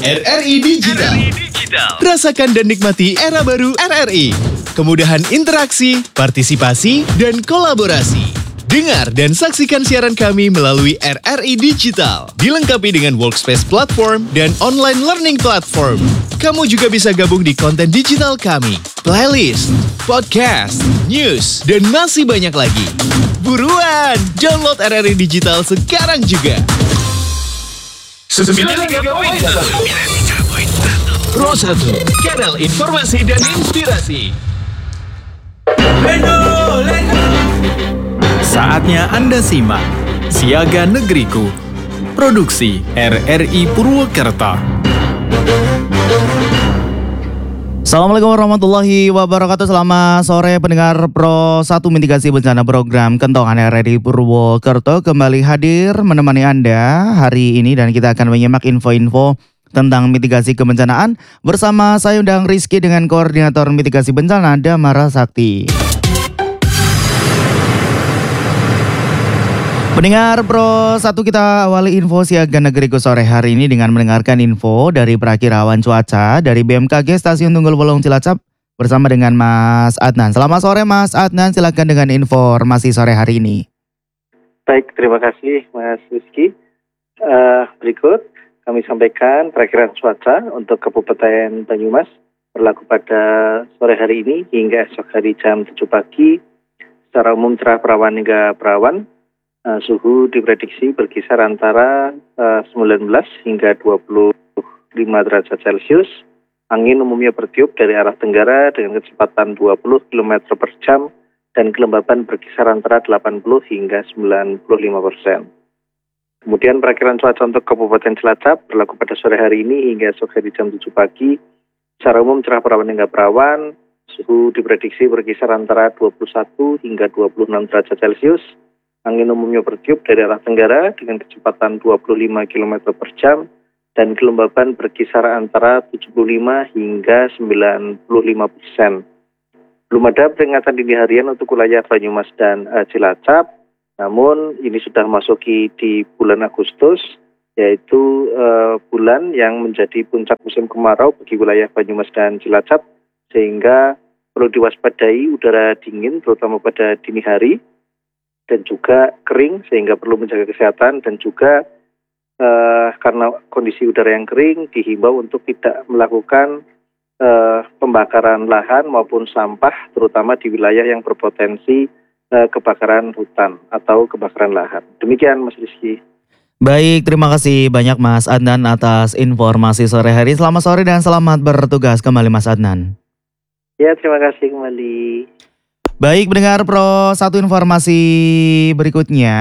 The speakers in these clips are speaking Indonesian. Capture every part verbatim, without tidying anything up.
R R I Digital. Rasakan dan nikmati era baru R R I. Kemudahan interaksi, partisipasi, dan kolaborasi. Dengar dan saksikan siaran kami melalui R R I Digital. Dilengkapi dengan workspace platform dan online learning platform. Kamu juga bisa gabung di konten digital kami, playlist, podcast, news, dan masih banyak lagi. Buruan, download R R I Digital sekarang juga. sembilan puluh tiga koma satu Pro satu, kanal informasi dan inspirasi. Lendo, lendo. Saatnya Anda simak Siaga Negeriku, produksi R R I Purwokerto. Assalamualaikum warahmatullahi wabarakatuh. Selamat sore pendengar Pro satu Mitigasi Bencana Program Kentongan R R I Purwokerto kembali hadir menemani Anda hari ini, dan kita akan menyimak info-info tentang mitigasi kebencanaan bersama saya Undang Rizky dengan Koordinator Mitigasi Bencana Damara Sakti. Pendengar Pro satu, kita awali info Siaga Negeriku sore hari ini dengan mendengarkan info dari perakirawan cuaca dari B M K G Stasiun Tunggul Bolong Cilacap bersama dengan Mas Adnan. Selamat sore Mas Adnan, silakan dengan informasi sore hari ini. Baik, terima kasih Mas Rizky. Uh, berikut kami sampaikan perakiraan cuaca untuk Kabupaten Banyumas berlaku pada sore hari ini hingga esok hari jam tujuh pagi. Secara umum cerah perawan hingga perawan. Uh, suhu diprediksi berkisar antara uh, sembilan belas hingga dua puluh lima derajat Celcius. Angin umumnya bertiup dari arah tenggara dengan kecepatan dua puluh kilometer per jam dan kelembapan berkisar antara delapan puluh hingga sembilan puluh lima persen. Kemudian perakiraan cuaca untuk Kabupaten Cilacap berlaku pada sore hari ini hingga esok hari jam tujuh pagi. Secara umum cerah perawan hingga perawan. Suhu diprediksi berkisar antara dua puluh satu hingga dua puluh enam derajat Celcius. Angin umumnya bertiup dari arah tenggara dengan kecepatan dua puluh lima kilometer per jam dan kelembapan berkisar antara tujuh puluh lima hingga sembilan puluh lima persen. Belum ada peringatan dini harian untuk wilayah Banyumas dan uh, Cilacap, namun ini sudah masuki di bulan Agustus, yaitu uh, bulan yang menjadi puncak musim kemarau bagi wilayah Banyumas dan Cilacap, sehingga perlu diwaspadai udara dingin terutama pada dini hari, dan juga kering sehingga perlu menjaga kesehatan, dan juga uh, karena kondisi udara yang kering dihimbau untuk tidak melakukan uh, pembakaran lahan maupun sampah terutama di wilayah yang berpotensi uh, kebakaran hutan atau kebakaran lahan. Demikian Mas Rizky. Baik, terima kasih banyak Mas Adnan atas informasi sore hari. Selamat sore dan selamat bertugas kembali Mas Adnan. Ya, terima kasih kembali. Baik, pendengar Pro satu, informasi berikutnya.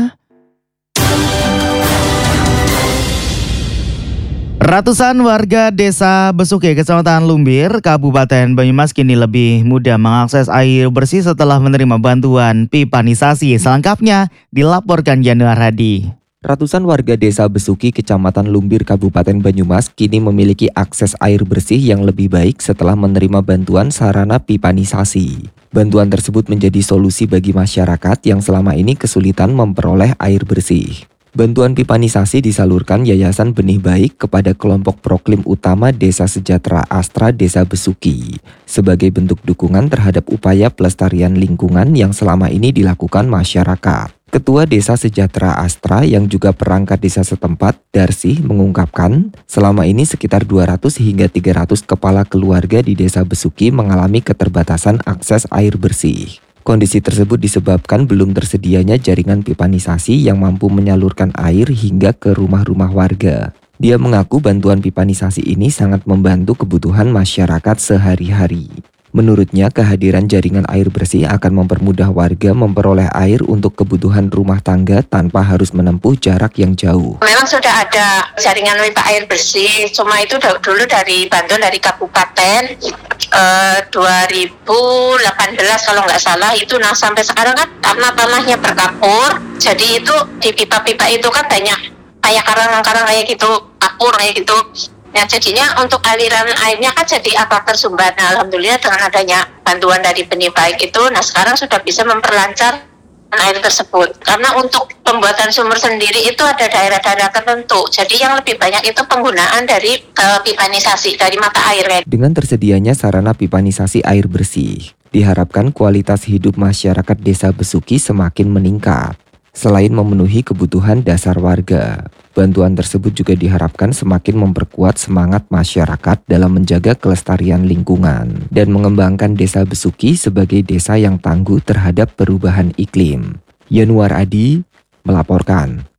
Ratusan warga desa Besuki, Kecamatan Lumbir, Kabupaten Banyumas kini lebih mudah mengakses air bersih setelah menerima bantuan pipanisasi. Selengkapnya dilaporkan Januar Hadi. Ratusan warga desa Besuki, Kecamatan Lumbir, Kabupaten Banyumas kini memiliki akses air bersih yang lebih baik setelah menerima bantuan sarana pipanisasi. Bantuan tersebut menjadi solusi bagi masyarakat yang selama ini kesulitan memperoleh air bersih. Bantuan pipanisasi disalurkan Yayasan Benih Baik kepada kelompok proklim utama Desa Sejahtera Astra Desa Besuki sebagai bentuk dukungan terhadap upaya pelestarian lingkungan yang selama ini dilakukan masyarakat. Ketua Desa Sejahtera Astra yang juga perangkat desa setempat, Darsi, mengungkapkan selama ini sekitar dua ratus hingga tiga ratus kepala keluarga di Desa Besuki mengalami keterbatasan akses air bersih. Kondisi tersebut disebabkan belum tersedianya jaringan pipanisasi yang mampu menyalurkan air hingga ke rumah-rumah warga. Dia mengaku bantuan pipanisasi ini sangat membantu kebutuhan masyarakat sehari-hari. Menurutnya, kehadiran jaringan air bersih akan mempermudah warga memperoleh air untuk kebutuhan rumah tangga tanpa harus menempuh jarak yang jauh. Memang sudah ada jaringan pipa air bersih, cuma itu dulu dari bantuan dari kabupaten eh, dua ribu delapan belas kalau nggak salah itu. Nah sampai sekarang kan karena tanahnya berkapur, jadi itu di pipa-pipa itu kan banyak kayak karang-karang kayak gitu, kapur kayak gitu. Ya jadinya untuk aliran airnya kan jadi agak tersumbat. Nah, alhamdulillah dengan adanya bantuan dari Benih Baik itu, nah sekarang sudah bisa memperlancar air tersebut. Karena untuk pembuatan sumur sendiri itu ada daerah-daerah tertentu. Jadi yang lebih banyak itu penggunaan dari uh, pipanisasi, dari mata air. Dengan tersedianya sarana pipanisasi air bersih, diharapkan kualitas hidup masyarakat Desa Besuki semakin meningkat. Selain memenuhi kebutuhan dasar warga, bantuan tersebut juga diharapkan semakin memperkuat semangat masyarakat dalam menjaga kelestarian lingkungan dan mengembangkan Desa Besuki sebagai desa yang tangguh terhadap perubahan iklim. Yanuar Adi melaporkan.